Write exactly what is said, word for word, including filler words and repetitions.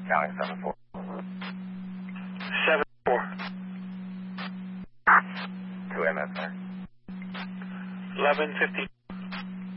Counting seven four. seven four. Two M S, sir. eleven fifty.